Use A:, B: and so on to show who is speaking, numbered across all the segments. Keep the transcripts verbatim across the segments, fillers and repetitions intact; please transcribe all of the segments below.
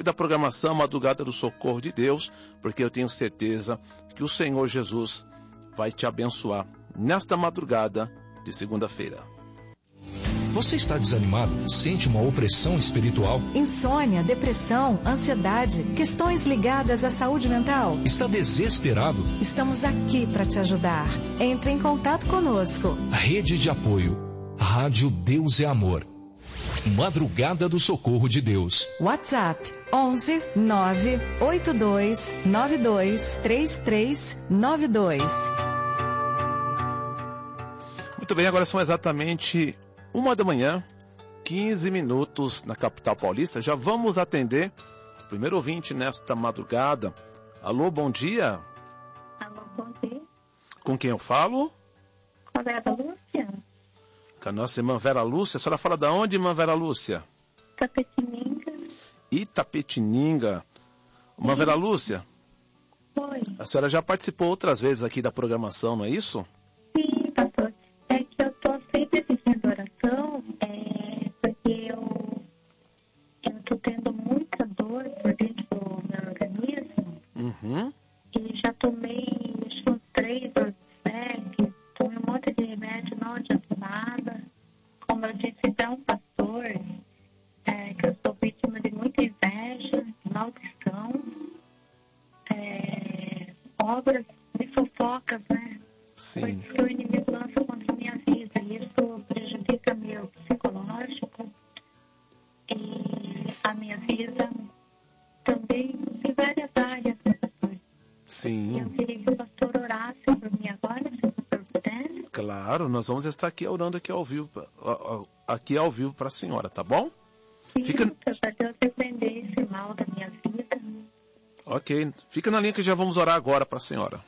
A: da programação Madrugada do Socorro de Deus, porque eu tenho certeza que o Senhor Jesus vai te abençoar nesta madrugada de segunda-feira.
B: Você está desanimado? Sente uma opressão espiritual?
C: Insônia, depressão, ansiedade, questões ligadas à saúde mental?
B: Está desesperado?
C: Estamos aqui para te ajudar. Entre em contato conosco.
B: Rede de apoio. Rádio Deus é Amor. Madrugada do Socorro de Deus.
C: WhatsApp onze nove oito dois nove dois três três nove dois.
A: Muito bem, agora são exatamente uma da manhã, quinze minutos na capital paulista. Já vamos atender o primeiro ouvinte nesta madrugada. Alô, bom dia.
D: Alô, bom dia.
A: Com quem eu falo?
D: Com a Vera Lúcia.
A: Com a nossa irmã Vera Lúcia. A senhora fala da onde, irmã Vera Lúcia?
D: Itapetininga.
A: Itapetininga. Irmã Vera Lúcia?
D: Oi.
A: A senhora já participou outras vezes aqui da programação, não é isso?
D: Sim, pastor. É que eu estou sempre pedindo oração, é, porque eu estou tendo muita dor por dentro do meu organismo.
A: Uhum.
D: E já tomei, acho que uns três Dorflex, tomei um monte de remédio, não adianta nada. Como eu disse para um pastor, é, que eu sou vítima de muita inveja, maldição, é, obras de fofocas, né?
A: Sim.
D: Por isso que o inimigo lança contra a minha vida. E isso prejudica meu psicológico e a minha vida também em várias áreas, né, pastor?
A: Sim.
D: Eu queria que o pastor orasse por mim agora, se o pastor puder.
A: Claro, nós vamos estar aqui orando aqui ao vivo, aqui ao vivo para a senhora, tá bom?
D: Sim,
A: Fica...
D: para Deus repreender esse mal da minha vida.
A: Ok, fica na linha que já vamos orar agora para a senhora.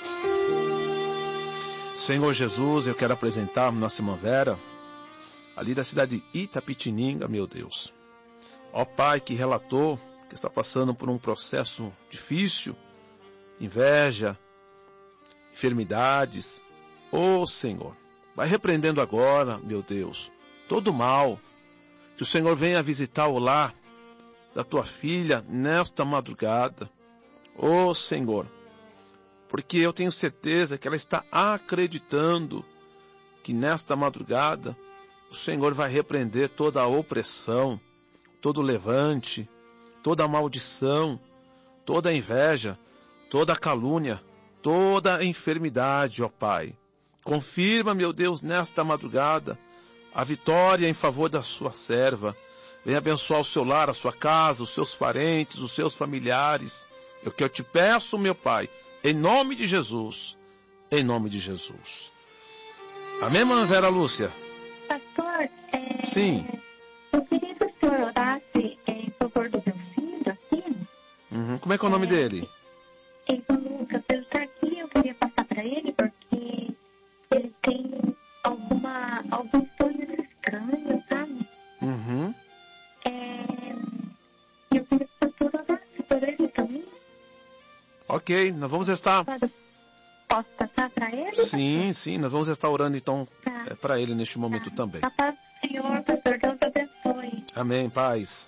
A: Senhor Jesus, eu quero apresentar nossa irmã Vera, ali da cidade de Itapetininga, meu Deus. Ó Pai, que relatou que está passando por um processo difícil, inveja, enfermidades. Ô Senhor, vai repreendendo agora, meu Deus, todo mal. Que o Senhor venha visitar o lar da tua filha nesta madrugada. Ô Senhor, porque eu tenho certeza que ela está acreditando que nesta madrugada o Senhor vai repreender toda a opressão, todo o levante, toda a maldição, toda a inveja, toda a calúnia, toda a enfermidade, ó Pai. Confirma, meu Deus, nesta madrugada, a vitória em favor da sua serva. Venha abençoar o seu lar, a sua casa, os seus parentes, os seus familiares. É o que eu te peço, meu Pai, em nome de Jesus, em nome de Jesus. Amém, irmã Vera Lúcia?
D: Pastor, é...
A: Sim.
D: Eu queria que o senhor orasse em favor do meu filho aqui.
A: Uhum. Como é que é o nome
D: é...
A: dele?
D: Então, Lucas, ele está aqui, eu queria passar para ele, porque ele tem alguma, alguns sonhos estranhos, sabe?
A: Uhum.
D: É... Eu queria que o pastor orasse por ele também.
A: Ok, nós vamos estar...
D: Posso passar para ele?
A: Sim,
D: pastor?
A: sim, nós vamos estar orando então
D: Tá.
A: é, para ele neste momento
D: Tá.
A: também.
D: A paz do Senhor, pastor, Deus abençoe.
A: Amém, paz.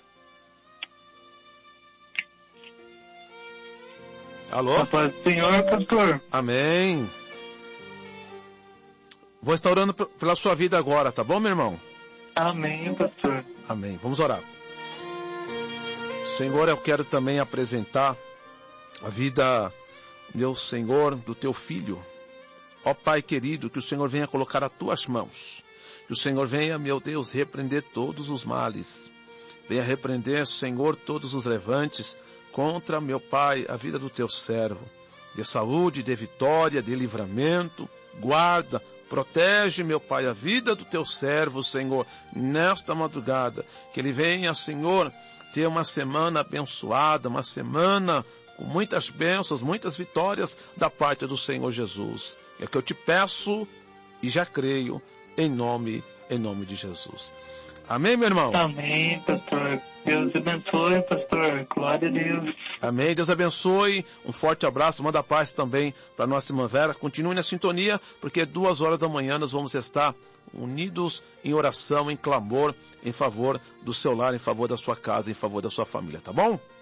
A: Alô?
E: A paz do Senhor, pastor.
A: Amém. Vou estar orando p- pela sua vida agora, tá bom, meu irmão?
E: Amém, pastor.
A: Amém. Vamos orar. Senhor, eu quero também apresentar a vida, meu Senhor, do teu filho. Ó Pai querido, que o Senhor venha colocar as tuas mãos. Que o Senhor venha, meu Deus, repreender todos os males. Venha repreender, Senhor, todos os levantes contra, meu Pai, a vida do teu servo. De saúde, de vitória, de livramento. Guarda, protege, meu Pai, a vida do teu servo, Senhor, nesta madrugada. Que ele venha, Senhor, ter uma semana abençoada, uma semana com muitas bênçãos, muitas vitórias da parte do Senhor Jesus. É o que eu te peço e já creio em nome, em nome de Jesus. Amém, meu irmão?
E: Amém, pastor. Deus abençoe, pastor. Glória a Deus.
A: Amém. Deus abençoe. Um forte abraço. Manda paz também para nossa irmã Vera. Continue na sintonia, porque duas horas da manhã nós vamos estar unidos em oração, em clamor, em favor do seu lar, em favor da sua casa, em favor da sua família, tá bom?